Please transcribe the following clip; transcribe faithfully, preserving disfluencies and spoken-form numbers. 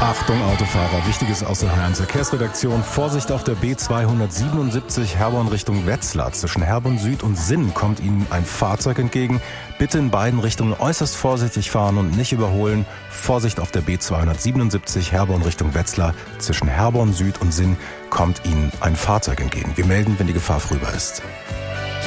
Achtung Autofahrer, Wichtiges aus der H eins Verkehrsredaktion. Vorsicht auf der B zweihundertsiebenundsiebzig Herborn Richtung Wetzlar. Zwischen Herborn Süd und Sinn kommt Ihnen ein Fahrzeug entgegen. Bitte in beiden Richtungen äußerst vorsichtig fahren und nicht überholen. Vorsicht auf der B zweihundertsiebenundsiebzig Herborn Richtung Wetzlar. Zwischen Herborn Süd und Sinn kommt Ihnen ein Fahrzeug entgegen. Wir melden, wenn die Gefahr vorüber ist.